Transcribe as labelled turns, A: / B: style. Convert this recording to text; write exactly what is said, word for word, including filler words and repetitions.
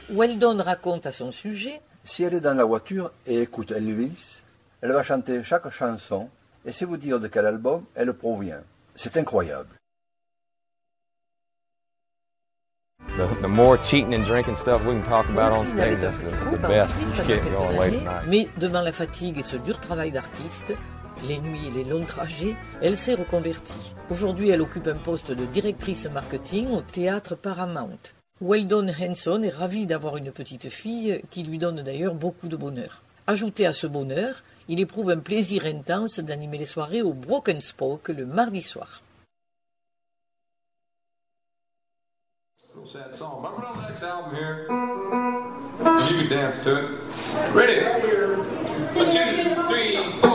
A: Weldon raconte à son sujet:
B: si elle est dans la voiture et écoute Elvis, elle va chanter chaque chanson et c'est vous dire de quel album elle provient. C'est incroyable.
C: The, the more cheating and drinking stuff we can talk about on stage, that's the, the best. You get going late at night.
A: Mais devant la fatigue et ce dur travail d'artiste, les nuits et les longs trajets, elle s'est reconvertie. Aujourd'hui, elle occupe un poste de directrice marketing au théâtre Paramount. Weldon Henson est ravi d'avoir une petite fille qui lui donne d'ailleurs beaucoup de bonheur. Ajouté à ce bonheur, il éprouve un plaisir intense d'animer les soirées au Broken Spoke le mardi soir.
D: Sad song. But we're on the next album here. And you can dance to it. Ready? One, two, three, four.